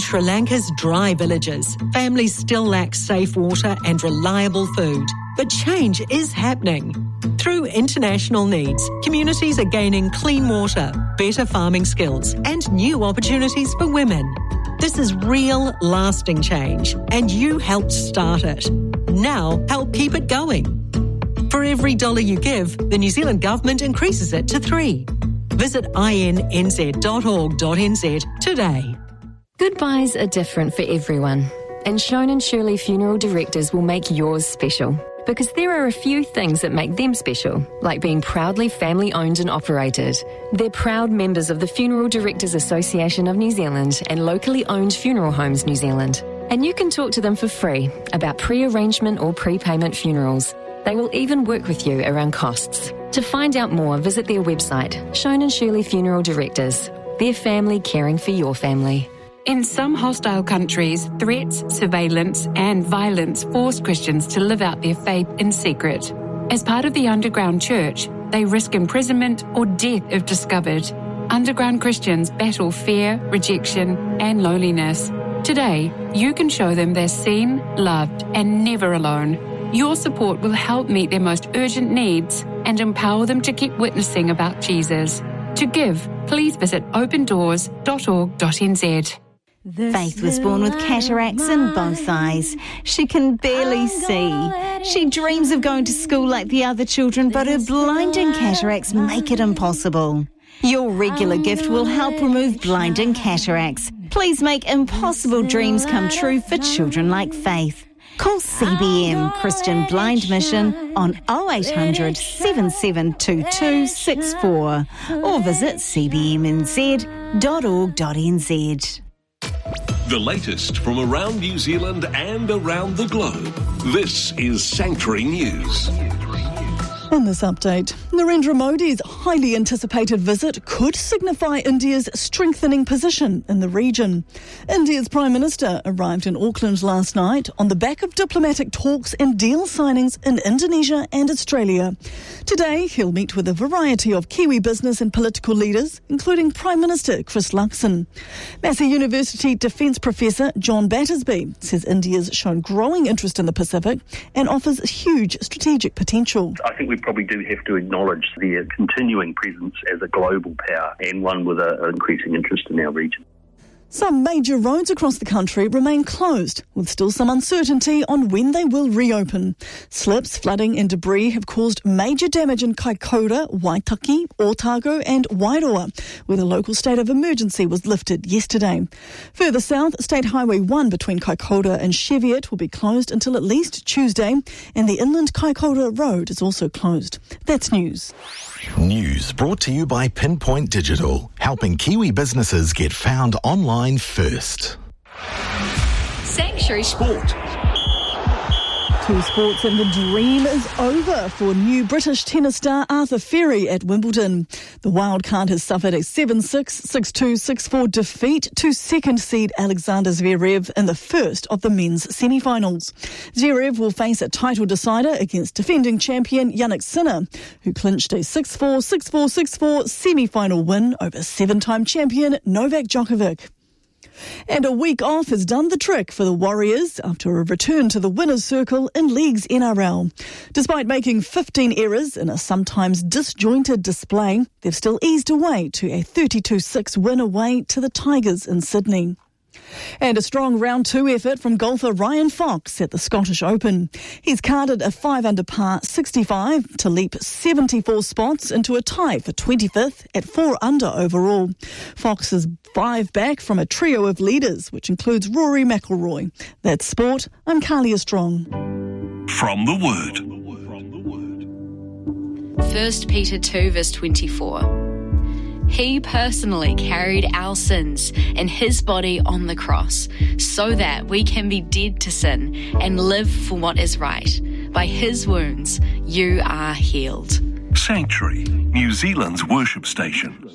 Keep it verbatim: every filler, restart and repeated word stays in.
Sri Lanka's dry villages, families still lack safe water and reliable food. But change is happening. Through international needs, communities are gaining clean water, better farming skills, and new opportunities for women. This is real, lasting change, and you helped start it. Now, help keep it going. For every dollar you give, the New Zealand Government increases it to three. Visit I N N Z dot org dot N Z today. Goodbyes are different for everyone, and Shone and Shirley Funeral Directors will make yours special. Because there are a few things that make them special, like being proudly family-owned and operated. They're proud members of the Funeral Directors Association of New Zealand and locally owned Funeral Homes New Zealand. And you can talk to them for free about pre-arrangement or prepayment funerals. They will even work with you around costs. To find out more, visit their website, Shone and Shirley Funeral Directors. Their family caring for your family. In some hostile countries, threats, surveillance and violence force Christians to live out their faith in secret. As part of the underground church, they risk imprisonment or death if discovered. Underground Christians battle fear, rejection and loneliness. Today, you can show them they're seen, loved and never alone. Your support will help meet their most urgent needs and empower them to keep witnessing about Jesus. To give, please visit open doors dot org dot N Z. Faith was born with cataracts in both eyes. She can barely see. She dreams of going to school like the other children, but her blinding cataracts make it impossible. Your regular gift will help remove blinding cataracts. Please make impossible dreams come true for children like Faith. Call C B M Christian Blind Mission on oh eight hundred, seven seven two two six four or visit c b m n z dot org dot n z. The latest from around New Zealand and around the globe. This is Sanctuary News. In this update, Narendra Modi's highly anticipated visit could signify India's strengthening position in the region. India's Prime Minister arrived in Auckland last night on the back of diplomatic talks and deal signings in Indonesia and Australia. Today, he'll meet with a variety of Kiwi business and political leaders, including Prime Minister Chris Luxon. Massey University Defence Professor John Battersby says India's shown growing interest in the Pacific and offers huge strategic potential. I think we probably do have to acknowledge their continuing presence as a global power and one with an increasing interest in our region. Some major roads across the country remain closed, with still some uncertainty on when they will reopen. Slips, flooding and debris have caused major damage in Kaikoura, Waitaki, Otago and Wairoa, where the local state of emergency was lifted yesterday. Further south, State Highway one between Kaikoura and Cheviot will be closed until at least Tuesday, and the inland Kaikoura Road is also closed. That's news. News brought to you by Pinpoint Digital, helping Kiwi businesses get found online first. Sanctuary Sport. Two sports and the dream is over for new British tennis star Arthur Ferry at Wimbledon. The wildcard has suffered a seven six, six two, six four defeat to second seed Alexander Zverev in the first of the men's semi-finals. Zverev will face a title decider against defending champion Jannik Sinner, who clinched a six four, six four, six four semi-final win over seven-time champion Novak Djokovic. And a week off has done the trick for the Warriors after a return to the winner's circle in League's N R L. Despite making fifteen errors in a sometimes disjointed display, they've still eased away to a thirty-two six win away to the Tigers in Sydney. And a strong round two effort from golfer Ryan Fox at the Scottish Open. He's carded a five under par sixty-five to leap seventy-four spots into a tie for twenty-fifth at four under overall. Fox is five back from a trio of leaders, which includes Rory McIlroy. That's sport. I'm Carlia Strong. From the Word. First Peter two verse twenty-four. He personally carried our sins in his body on the cross so that we can be dead to sin and live for what is right. By his wounds, you are healed. Sanctuary, New Zealand's worship station.